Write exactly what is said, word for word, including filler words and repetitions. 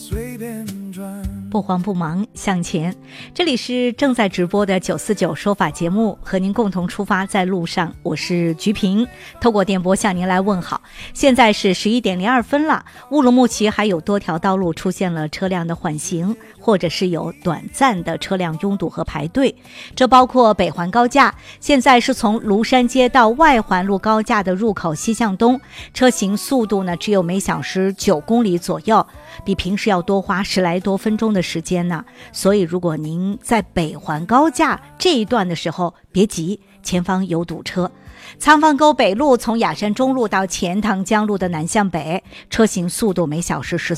不慌不忙向前，这里是正在直播的九四九说法节目，和您共同出发在路上，我是菊萍，透过电波向您来问好。现在是十一点零二分了，乌鲁木齐还有多条道路出现了车辆的缓行，或者是有短暂的车辆拥堵和排队，这包括北环高架，现在是从庐山街到外环路高架的入口西向东，车行速度呢只有每小时九公里左右，比平时要多花十来多分钟的时间呢。所以如果您在北环高架这一段的时候别急，前方有堵车。仓房沟北路从雅山中路到钱塘江路的南向北，车行速度每小时十